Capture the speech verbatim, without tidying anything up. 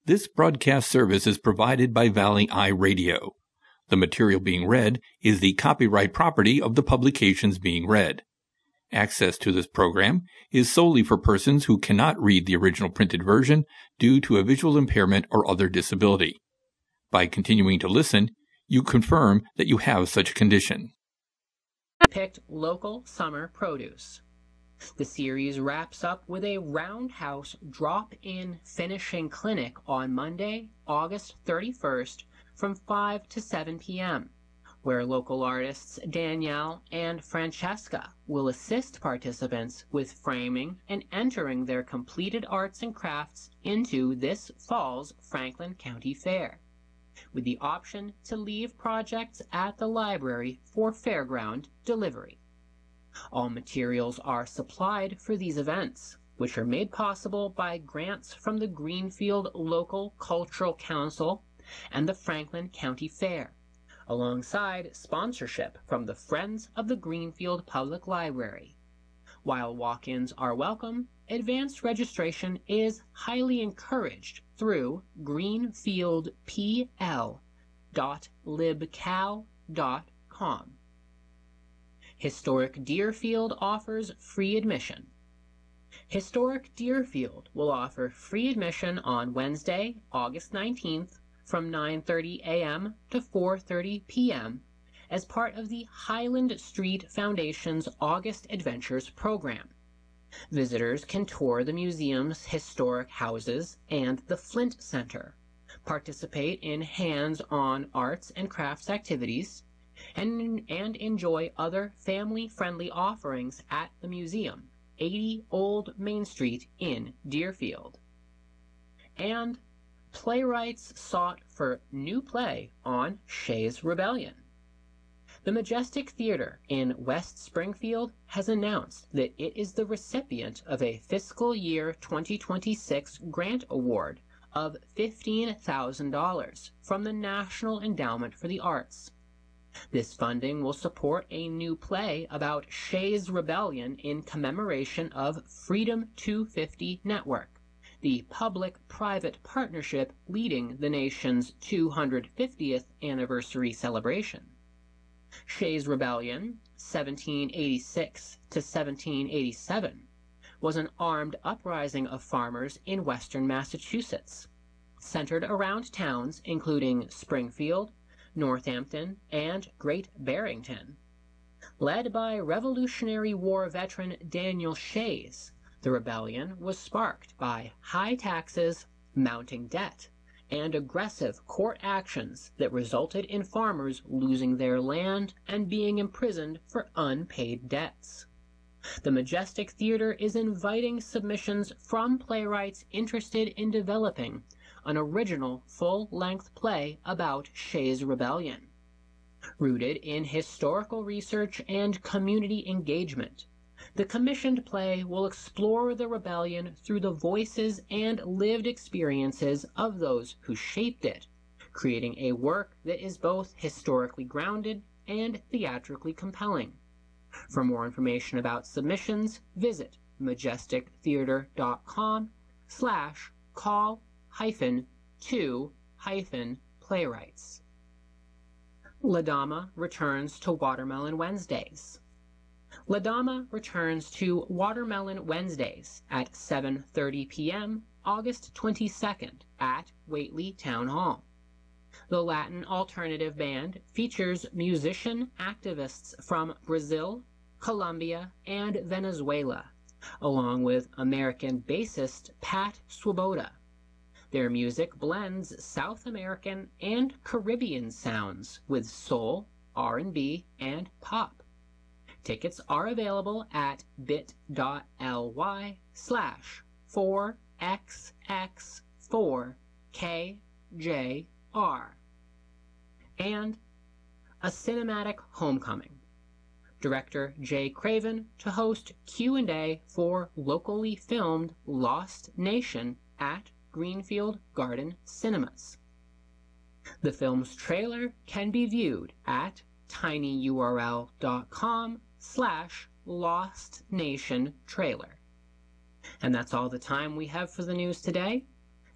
This broadcast service is provided by Valley Eye Radio. The material being read is the copyright property of the publications being read. Access to this program is solely for persons who cannot read the original printed version due to a visual impairment or other disability. By continuing to listen, you confirm that you have such a condition. Picked local summer produce. The series wraps up with a Roundhouse drop-in finishing clinic on Monday, August thirty-first from five to seven p.m., where local artists Danielle and Francesca will assist participants with framing and entering their completed arts and crafts into this fall's Franklin County Fair, with the option to leave projects at the library for fairground delivery. All materials are supplied for these events, which are made possible by grants from the Greenfield Local Cultural Council and the Franklin County Fair, alongside sponsorship from the Friends of the Greenfield Public Library. While walk-ins are welcome, advanced registration is highly encouraged through greenfield p l dot libcal dot com. Historic Deerfield offers free admission. Historic Deerfield will offer free admission on Wednesday, August nineteenth from nine thirty a.m. to four thirty p.m. as part of the Highland Street Foundation's August Adventures program. Visitors can tour the museum's historic houses and the Flint Center, participate in hands-on arts and crafts activities, and, and enjoy other family-friendly offerings at the museum, eighty Old Main Street in Deerfield. And playwrights sought for new play on Shays' Rebellion. The Majestic Theater in West Springfield has announced that it is the recipient of a fiscal year twenty twenty-six grant award of fifteen thousand dollars from the National Endowment for the Arts. This funding will support a new play about Shays' Rebellion in commemoration of Freedom two fifty Network, the public-private partnership leading the nation's two hundred fiftieth anniversary celebration. Shays' Rebellion, seventeen eighty-six to seventeen eighty-seven, was an armed uprising of farmers in western Massachusetts, centered around towns including Springfield, Northampton, and Great Barrington. Led by Revolutionary War veteran Daniel Shays, the rebellion was sparked by high taxes, mounting debt, and aggressive court actions that resulted in farmers losing their land and being imprisoned for unpaid debts. The Majestic Theater is inviting submissions from playwrights interested in developing an original full-length play about Shays' Rebellion. Rooted in historical research and community engagement, the commissioned play will explore the rebellion through the voices and lived experiences of those who shaped it, creating a work that is both historically grounded and theatrically compelling. For more information about submissions, visit majestictheater.com slash call hyphen two hyphen playwrights. La Dama returns to Watermelon Wednesdays. La Dama returns to Watermelon Wednesdays at seven thirty p.m. August twenty-second at Whately Town Hall. The Latin Alternative Band features musician activists from Brazil, Colombia, and Venezuela, along with American bassist Pat Swoboda. Their music blends South American and Caribbean sounds with soul, R and B, and pop. Tickets are available at bit.ly slash 4xx4kjr. And A Cinematic Homecoming. Director Jay Craven to host Q and A for locally filmed Lost Nation at Greenfield Garden Cinemas. The film's trailer can be viewed at tinyurl.com slash Lost Nation Trailer. And that's all the time we have for the news today.